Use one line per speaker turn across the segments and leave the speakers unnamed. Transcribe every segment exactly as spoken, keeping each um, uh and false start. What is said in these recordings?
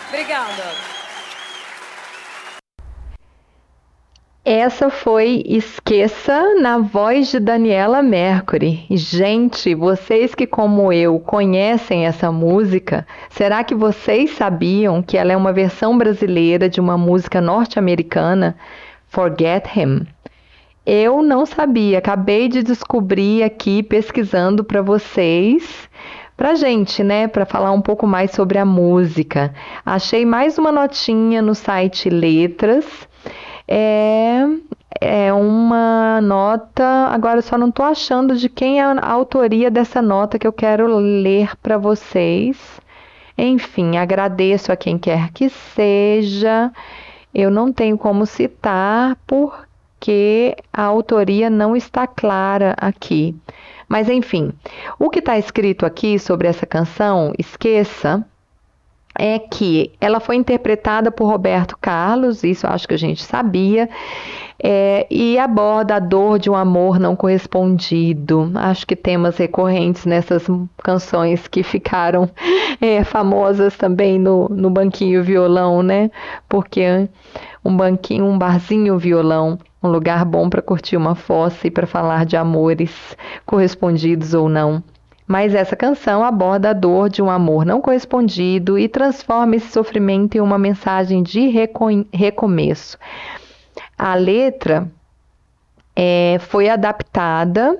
Obrigada.
Essa foi Esqueça, na voz de Daniela Mercury. Gente, vocês que, como eu, conhecem essa música, será que vocês sabiam que ela é uma versão brasileira de uma música norte-americana, Forget Him? Eu não sabia, acabei de descobrir aqui pesquisando para vocês, pra gente, né, para falar um pouco mais sobre a música. Achei mais uma notinha no site Letras. É, é uma nota, agora eu só não estou achando de quem é a autoria dessa nota que eu quero ler para vocês. Enfim, agradeço a quem quer que seja. Eu não tenho como citar porque a autoria não está clara aqui. Mas enfim, o que está escrito aqui sobre essa canção, Esqueça, é que ela foi interpretada por Roberto Carlos, isso eu acho que a gente sabia, é, e aborda a dor de um amor não correspondido. Acho que temas recorrentes nessas canções que ficaram é, famosas também no, no banquinho violão, né? Porque um banquinho, um barzinho violão, um lugar bom para curtir uma fossa e para falar de amores correspondidos ou não. Mas essa canção aborda a dor de um amor não correspondido e transforma esse sofrimento em uma mensagem de reco- recomeço. A letra é, foi adaptada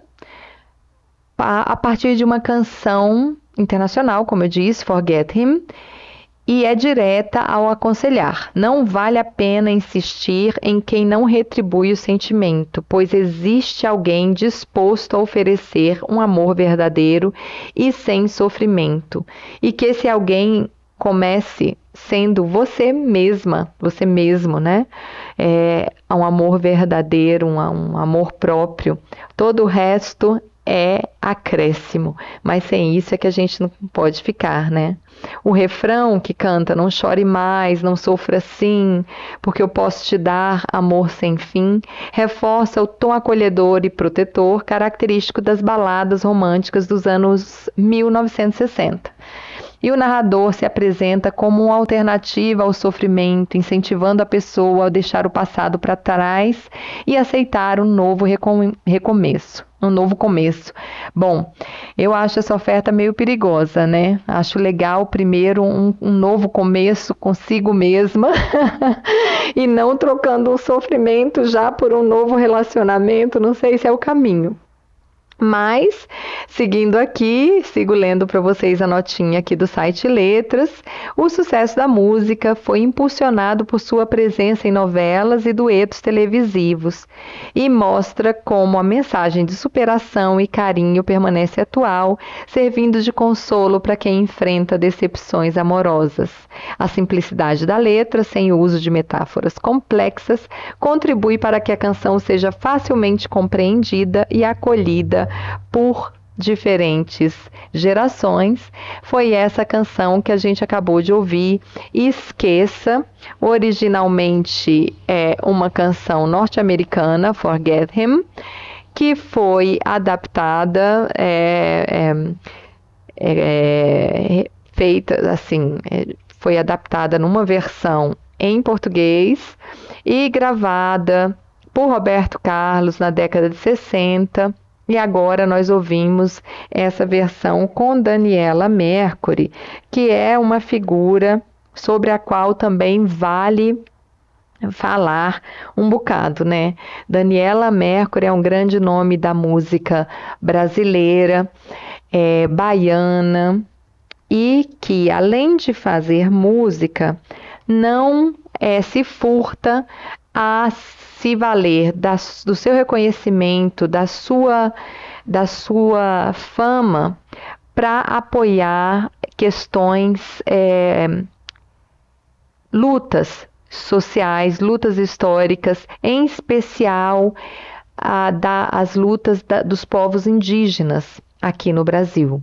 a, a partir de uma canção internacional, como eu disse, Forget Him, e é direta ao aconselhar. Não vale a pena insistir em quem não retribui o sentimento, pois existe alguém disposto a oferecer um amor verdadeiro e sem sofrimento. E que esse alguém comece sendo você mesma, você mesmo, né? É, um amor verdadeiro, um, um amor próprio. Todo o resto é acréscimo, mas sem isso é que a gente não pode ficar, né? O refrão que canta não chore mais, não sofra assim, porque eu posso te dar amor sem fim, reforça o tom acolhedor e protetor característico das baladas românticas dos anos mil novecentos e sessenta. E o narrador se apresenta como uma alternativa ao sofrimento, incentivando a pessoa a deixar o passado para trás e aceitar um novo recom- recomeço, um novo começo. Bom, eu acho essa oferta meio perigosa, né? Acho legal primeiro um, um novo começo consigo mesma e não trocando o sofrimento já por um novo relacionamento. Não sei se é o caminho. Mas, seguindo aqui, sigo lendo para vocês a notinha aqui do site Letras, o sucesso da música foi impulsionado por sua presença em novelas e duetos televisivos e mostra como a mensagem de superação e carinho permanece atual, servindo de consolo para quem enfrenta decepções amorosas. A simplicidade da letra, sem o uso de metáforas complexas, contribui para que a canção seja facilmente compreendida e acolhida por diferentes gerações. Foi essa canção que a gente acabou de ouvir, Esqueça, originalmente é uma canção norte-americana, Forget Him, que foi adaptada, é, é, é, feita assim, é, foi adaptada numa versão em português e gravada por Roberto Carlos na década de sessenta. E agora nós ouvimos essa versão com Daniela Mercury, que é uma figura sobre a qual também vale falar um bocado, né? Daniela Mercury é um grande nome da música brasileira, é, baiana, e que, além de fazer música, não é, se furta a se valer da, do seu reconhecimento, da sua, da sua fama, para apoiar questões, é, lutas sociais, lutas históricas, em especial a, da, as lutas da, dos povos indígenas aqui no Brasil.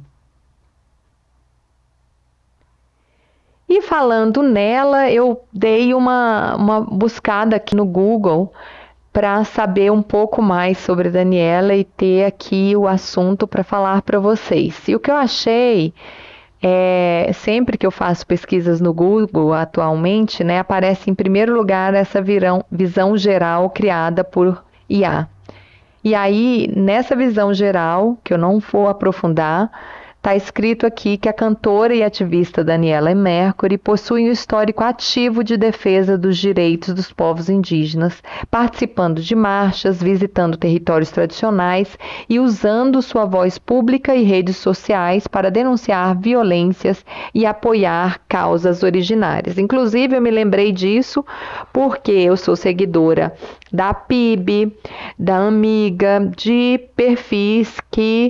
E falando nela, eu dei uma, uma buscada aqui no Google para saber um pouco mais sobre Daniela e ter aqui o assunto para falar para vocês. E o que eu achei É, sempre que eu faço pesquisas no Google atualmente, né, aparece em primeiro lugar essa virão, visão geral criada por I A. E aí, nessa visão geral, que eu não vou aprofundar, está escrito aqui que a cantora e ativista Daniela Mercury possui um histórico ativo de defesa dos direitos dos povos indígenas, participando de marchas, visitando territórios tradicionais e usando sua voz pública e redes sociais para denunciar violências e apoiar causas originárias. Inclusive, eu me lembrei disso porque eu sou seguidora da P I B, da Amiga, de perfis que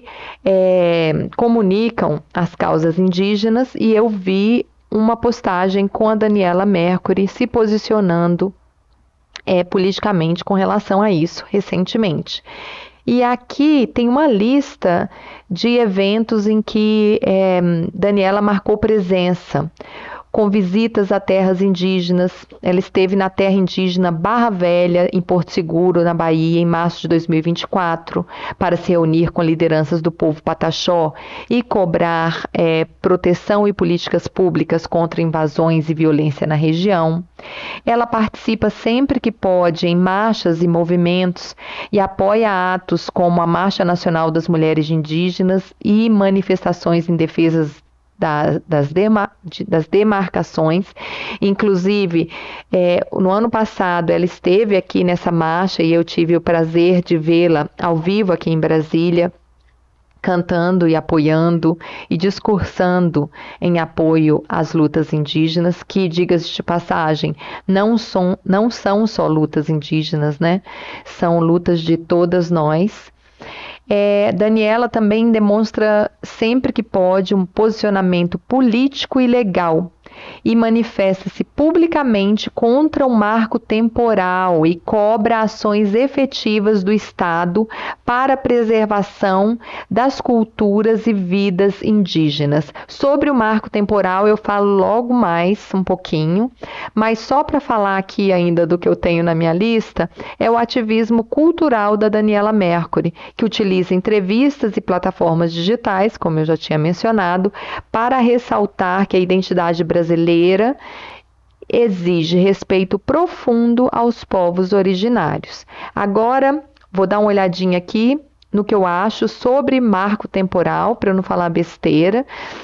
é, comunicam as causas indígenas, e eu vi uma postagem com a Daniela Mercury se posicionando é, politicamente com relação a isso recentemente. E aqui tem uma lista de eventos em que é, Daniela marcou presença, com visitas a terras indígenas. Ela esteve na terra indígena Barra Velha, em Porto Seguro, na Bahia, em março de dois mil e vinte e quatro, para se reunir com lideranças do povo Pataxó e cobrar é, proteção e políticas públicas contra invasões e violência na região. Ela participa sempre que pode em marchas e movimentos e apoia atos como a Marcha Nacional das Mulheres Indígenas e manifestações em defesa Da, das, demar, das demarcações. Inclusive, é, no ano passado ela esteve aqui nessa marcha e eu tive o prazer de vê-la ao vivo aqui em Brasília, cantando e apoiando e discursando em apoio às lutas indígenas, que, diga-se de passagem, não são, não são só lutas indígenas, né? São lutas de todas nós. É, Daniela também demonstra sempre que pode um posicionamento político e legal e manifesta-se publicamente contra o marco temporal e cobra ações efetivas do Estado para a preservação das culturas e vidas indígenas. Sobre o marco temporal eu falo logo mais um pouquinho, mas só para falar aqui ainda do que eu tenho na minha lista, é o ativismo cultural da Daniela Mercury, que utiliza entrevistas e plataformas digitais, como eu já tinha mencionado, para ressaltar que a identidade brasileira brasileira exige respeito profundo aos povos originários. Agora, vou dar uma olhadinha aqui no que eu acho sobre marco temporal, para eu não falar besteira,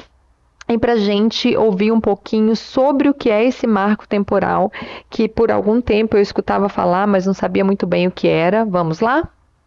e para a gente ouvir um pouquinho sobre o que é esse marco temporal, que por algum tempo eu escutava falar, mas não sabia muito bem o que era. Vamos lá?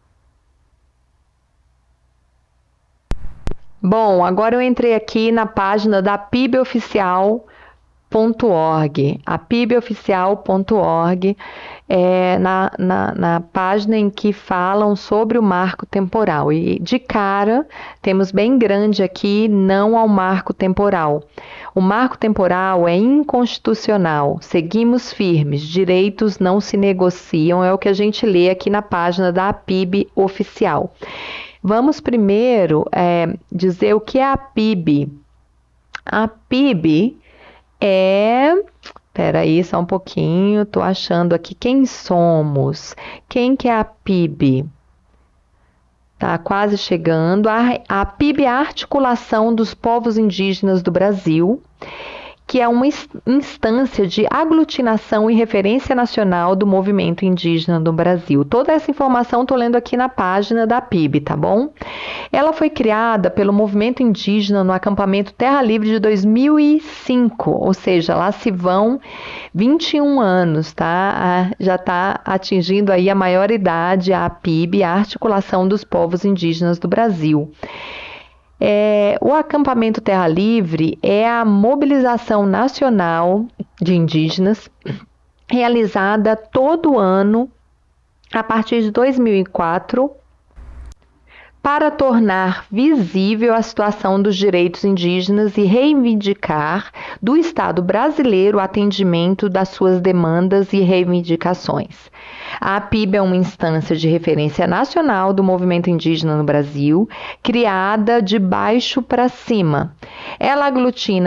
Bom, agora eu entrei aqui na página da P I B Oficial, .org, a p i b oficial ponto org, é, na, na, na página em que falam sobre o marco temporal. E de cara, temos bem grande aqui, não ao marco temporal. O marco temporal é inconstitucional, seguimos firmes, direitos não se negociam, é o que a gente lê aqui na página da P I B Oficial. Vamos primeiro é, dizer o que é a P I B. A P I B é... Peraí, só um pouquinho, tô achando aqui quem somos. Quem que é a P I B? Tá quase chegando. A, a P I B é a Articulação dos Povos Indígenas do Brasil, que é uma instância de aglutinação e referência nacional do movimento indígena no Brasil. Toda essa informação estou lendo aqui na página da P I B, tá bom? Ela foi criada pelo movimento indígena no acampamento Terra Livre de dois mil e cinco, ou seja, lá se vão vinte e um anos, tá? Já está atingindo aí a maioridade a P I B, a Articulação dos Povos Indígenas do Brasil. É, o acampamento Terra Livre é a mobilização nacional de indígenas realizada todo ano a partir de dois mil e quatro para tornar visível a situação dos direitos indígenas e reivindicar do Estado brasileiro o atendimento das suas demandas e reivindicações. A P I B é uma instância de referência nacional do movimento indígena no Brasil, criada de baixo para cima. Ela aglutina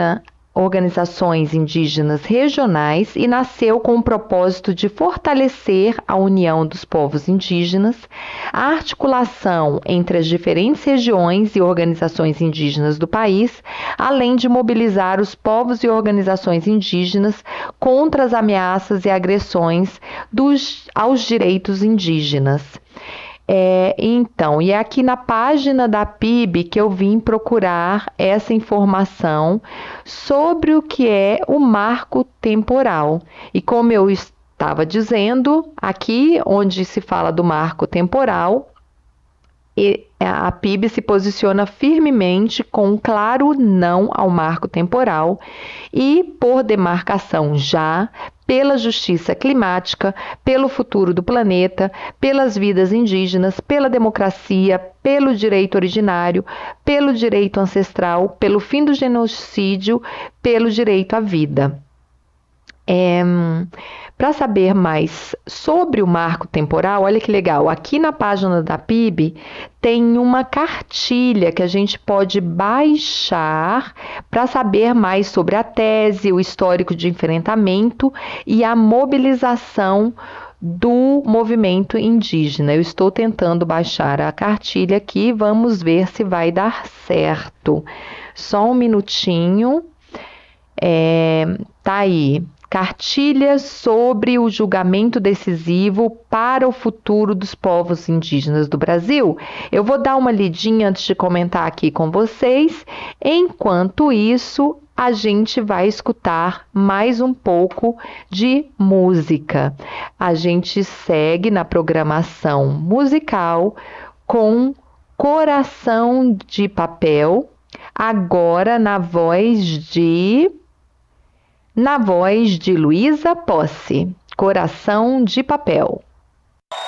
organizações indígenas regionais e nasceu com o propósito de fortalecer a união dos povos indígenas, a articulação entre as diferentes regiões e organizações indígenas do país, além de mobilizar os povos e organizações indígenas contra as ameaças e agressões dos, aos direitos indígenas. É, então, e é aqui na página da P I B que eu vim procurar essa informação sobre o que é o marco temporal. E como eu estava dizendo, aqui onde se fala do marco temporal, a P I B se posiciona firmemente com um claro não ao marco temporal e por demarcação já pela justiça climática, pelo futuro do planeta, pelas vidas indígenas, pela democracia, pelo direito originário, pelo direito ancestral, pelo fim do genocídio, pelo direito à vida. É, para saber mais sobre o marco temporal, olha que legal, aqui na página da P I B tem uma cartilha que a gente pode baixar para saber mais sobre a tese, o histórico de enfrentamento e a mobilização do movimento indígena. Eu estou tentando baixar a cartilha aqui, vamos ver se vai dar certo. Só um minutinho. É, tá aí. Cartilha sobre o julgamento decisivo para o futuro dos povos indígenas do Brasil. Eu vou dar uma lidinha antes de comentar aqui com vocês. Enquanto isso, a gente vai escutar mais um pouco de música. A gente segue na programação musical com Coração de Papel, agora na voz de... Na voz de Luísa Posse, Coração de Papel.